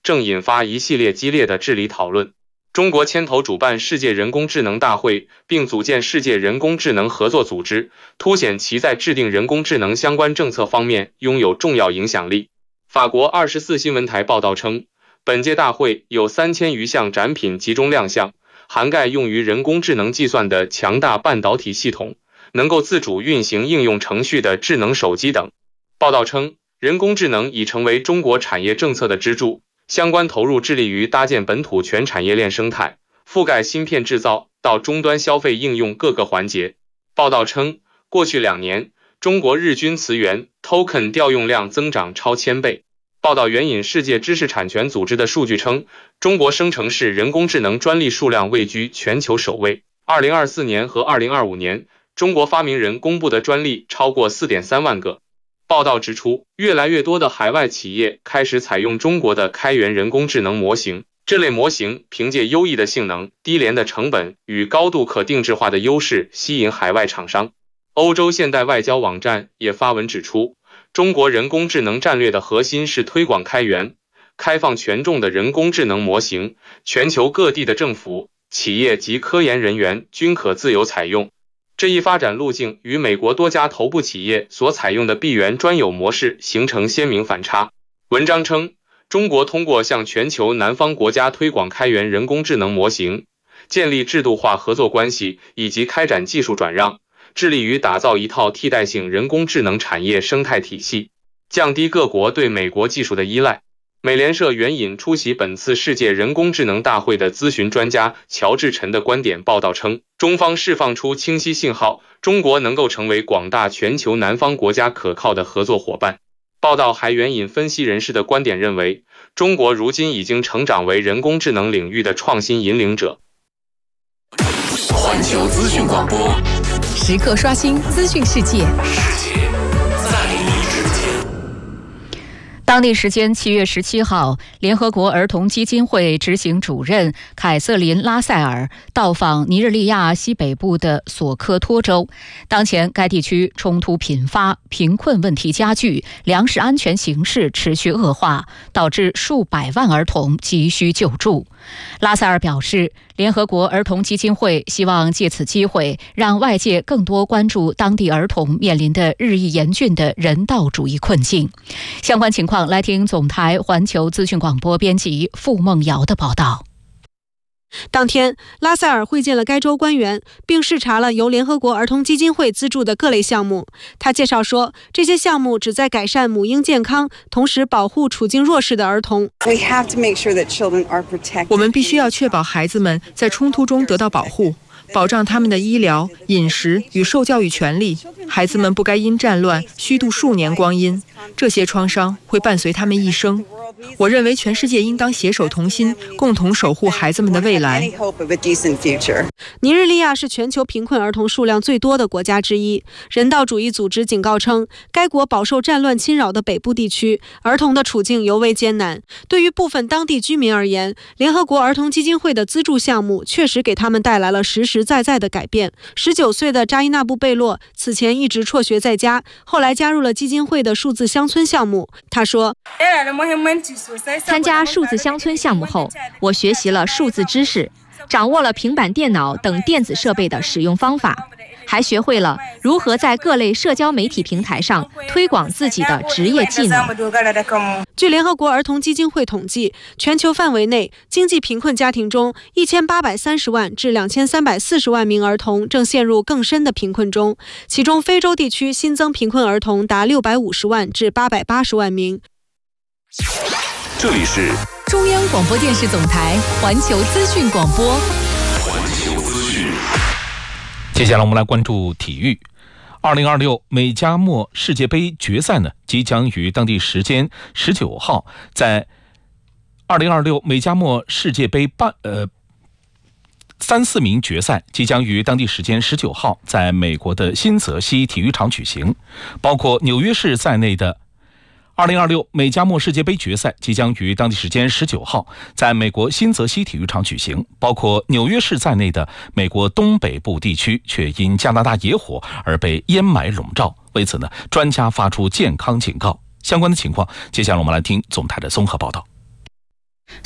正引发一系列激烈的治理讨论。中国牵头主办世界人工智能大会，并组建世界人工智能合作组织，凸显其在制定人工智能相关政策方面拥有重要影响力。法国24新闻台报道称，本届大会有3000余项展品集中亮相，涵盖用于人工智能计算的强大半导体系统，能够自主运行应用程序的智能手机等。报道称，人工智能已成为中国产业政策的支柱，相关投入致力于搭建本土全产业链生态，覆盖芯片制造到终端消费应用各个环节。报道称，过去2年，中国日均词源 token 调用量增长超1000倍。报道援引世界知识产权组织的数据称，中国生成式人工智能专利数量位居全球首位。2024年和2025年，中国发明人公布的专利超过 4.3万个。报道指出，越来越多的海外企业开始采用中国的开源人工智能模型，这类模型凭借优异的性能、低廉的成本与高度可定制化的优势吸引海外厂商。欧洲现代外交网站也发文指出，中国人工智能战略的核心是推广开源、开放权重的人工智能模型，全球各地的政府、企业及科研人员均可自由采用。这一发展路径与美国多家头部企业所采用的闭源专有模式形成鲜明反差。文章称，中国通过向全球南方国家推广开源人工智能模型，建立制度化合作关系以及开展技术转让，致力于打造一套替代性人工智能产业生态体系，降低各国对美国技术的依赖。美联社援引出席本次世界人工智能大会的咨询专家乔治陈的观点报道称，中方释放出清晰信号，中国能够成为广大全球南方国家可靠的合作伙伴。报道还援引分析人士的观点认为，中国如今已经成长为人工智能领域的创新引领者。 环球资讯广播， 时刻刷新资讯世界。当地时间7月17号，联合国儿童基金会执行主任凯瑟琳·拉塞尔到访尼日利亚西北部的索科托州。当前该地区冲突频发，贫困问题加剧，粮食安全形势持续恶化，导致数百万儿童急需救助。拉塞尔表示，联合国儿童基金会希望借此机会让外界更多关注当地儿童面临的日益严峻的人道主义困境。相关情况来听总台环球资讯广播编辑付梦瑶的报道。 当天，拉塞尔会见了该州官员，并视察了由联合国儿童基金会资助的各类项目。他介绍说，这些项目旨在改善母婴健康，同时保护处境弱势的儿童。 我们必须要确保孩子们在冲突中得到保护，保障他们的医疗、饮食与受教育权利。孩子们不该因战乱虚度数年光阴，这些创伤会伴随他们一生。我认为全世界应当携手同心，共同守护孩子们的未来。 尼日利亚是全球贫困儿童数量最多的国家之一。人道主义组织警告称，该国饱受战乱侵扰的北部地区，儿童的处境尤为艰难。对于部分当地居民而言，联合国儿童基金会的资助项目确实给他们带来了实实在在的改变。19岁的扎伊纳布贝洛此前一直辍学在家，后来加入了基金会的数字乡村项目。他说， 参加数字乡村项目后，我学习了数字知识，掌握了平板电脑等电子设备的使用方法，还学会了如何在各类社交媒体平台上推广自己的职业技能。 据联合国儿童基金会统计，全球范围内经济贫困家庭中，1830万至2340万名儿童正陷入更深的贫困中，其中非洲地区新增贫困儿童达650万至880万名。 这里是中央广播电视总台环球资讯广播。 环球资讯。 接下来我们来关注体育。2026美加墨世界杯决赛呢，即将于当地时间19号在2026美加墨世界杯3-4名决赛即将于当地时间19号在美国的新泽西体育场举行，包括纽约市在内的2026美加墨世界杯决赛即将于当地时间19号在美国新泽西体育场举行，包括纽约市在内的美国东北部地区却因加拿大野火而被烟霾笼罩。为此呢，专家发出健康警告。相关的情况，接下来我们来听总台的综合报道。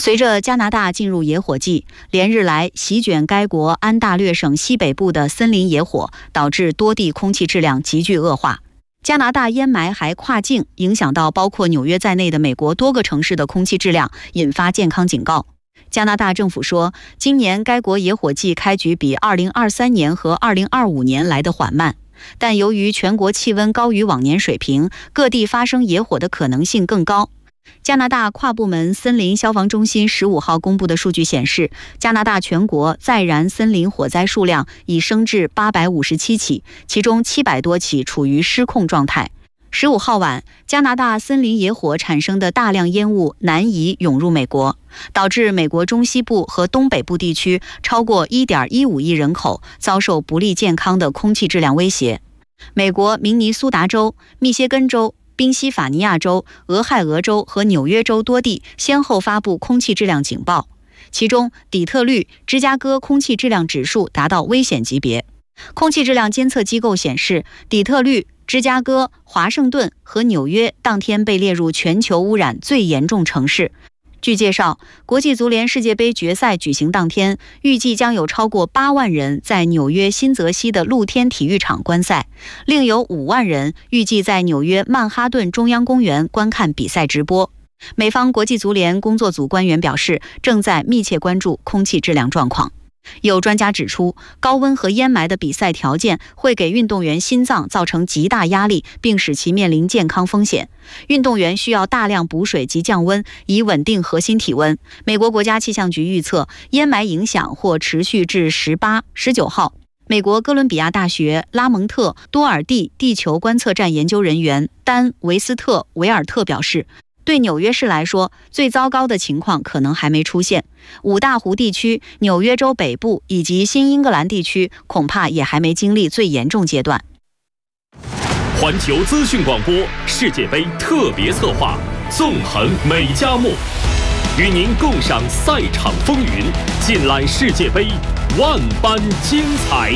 随着加拿大进入野火季，连日来席卷该国安大略省西北部的森林野火，导致多地空气质量急剧恶化。加拿大烟霾还跨境，影响到包括纽约在内的美国多个城市的空气质量，引发健康警告。加拿大政府说，今年该国野火季开局比2023年和2025年来得缓慢，但由于全国气温高于往年水平，各地发生野火的可能性更高。加拿大跨部门森林消防中心15号公布的数据显示，加拿大全国在燃森林火灾数量已升至857起，其中700多起处于失控状态。15号晚，加拿大森林野火产生的大量烟雾南移涌入美国，导致美国中西部和东北部地区超过 1.15 亿人口遭受不利健康的空气质量威胁。美国明尼苏达州、密歇根州、宾夕法尼亚州、俄亥俄州和纽约州多地先后发布空气质量警报，其中底特律、芝加哥空气质量指数达到危险级别。空气质量监测机构显示，底特律、芝加哥、华盛顿和纽约当天被列入全球污染最严重城市。据介绍，国际足联世界杯决赛举行当天，预计将有超过8万人在纽约新泽西的露天体育场观赛，另有5万人预计在纽约曼哈顿中央公园观看比赛直播。美方国际足联工作组官员表示，正在密切关注空气质量状况。有专家指出，高温和烟霾的比赛条件会给运动员心脏造成极大压力，并使其面临健康风险。运动员需要大量补水及降温，以稳定核心体温。美国国家气象局预测，烟霾影响或持续至18、19号。美国哥伦比亚大学拉蒙特多尔蒂地球观测站研究人员丹·维斯特维尔特表示，对纽约市来说，最糟糕的情况可能还没出现。五大湖地区、纽约州北部以及新英格兰地区恐怕也还没经历最严重阶段。 环球资讯广播世界杯特别策划，纵横每家幕，与您共赏赛场风云，尽览世界杯万般精彩。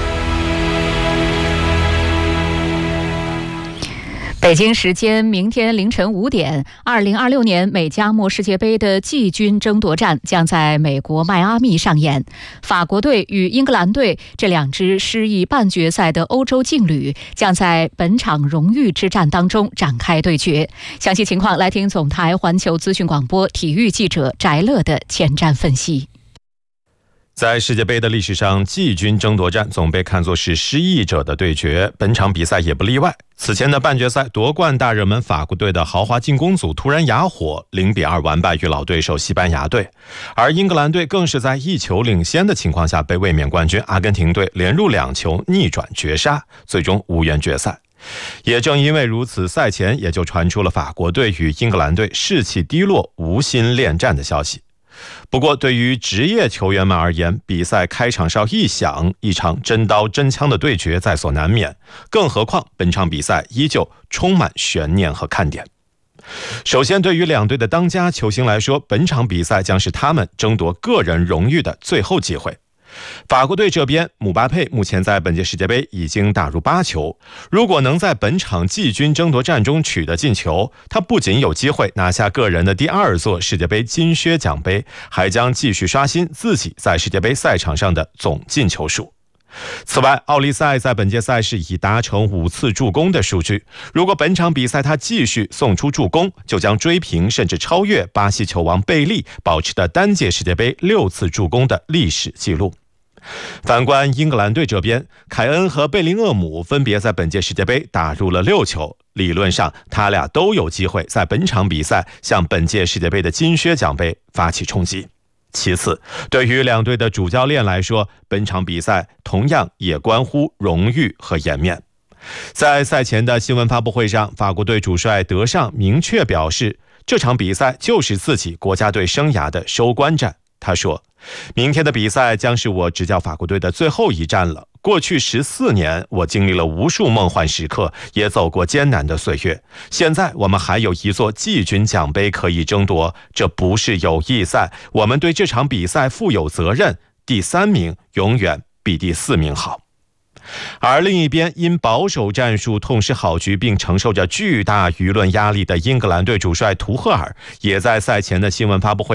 北京时间明天凌晨5点，2026年美加墨世界杯的季军争夺战将在美国迈阿密上演。法国队与英格兰队这两支失意半决赛的欧洲劲旅将在本场荣誉之战当中展开对决。详细情况来听总台环球资讯广播体育记者翟乐的前瞻分析。 在世界杯的历史上，季军争夺战总被看作是失意者的对决，本场比赛也不例外。此前的半决赛夺冠大热门法国队的豪华进攻组突然哑火，0-2完败于老对手西班牙队，而英格兰队更是在1球领先的情况下被卫冕冠军阿根廷队连入2球逆转绝杀，最终无缘决赛。也正因为如此，赛前也就传出了法国队与英格兰队士气低落、无心恋战的消息。不过对于职业球员们而言，比赛开场哨一响，一场真刀真枪的对决在所难免，更何况本场比赛依旧充满悬念和看点。首先，对于两队的当家球星来说，本场比赛将是他们争夺个人荣誉的最后机会。法国队这边，姆巴佩目前在本届世界杯已经打入8球，如果能在本场季军争夺战中取得进球，他不仅有机会拿下个人的第2座世界杯金靴奖杯，还将继续刷新自己在世界杯赛场上的总进球数。此外，奥利塞在本届赛事已达成5次助攻的数据，如果本场比赛他继续送出助攻，就将追平甚至超越巴西球王贝利保持的单届世界杯6次助攻的历史纪录。反观英格兰队这边，凯恩和贝林厄姆分别在本届世界杯打入了6球，理论上他俩都有机会在本场比赛向本届世界杯的金靴奖杯发起冲击。其次，对于两队的主教练来说，本场比赛同样也关乎荣誉和颜面。在赛前的新闻发布会上，法国队主帅德尚明确表示，这场比赛就是自己国家队生涯的收官战。他说，明天的比赛将是我执教法国队的最后一战了。过去14年，我经历了无数梦幻时刻，也走过艰难的岁月。现在我们还有一座季军奖杯可以争夺，这不是友谊赛，我们对这场比赛负有责任。第3名永远比第4名好。而另一边，因保守战术痛失好局并承受着巨大舆论压力的英格兰队主帅图赫尔，也在赛前的新闻发布会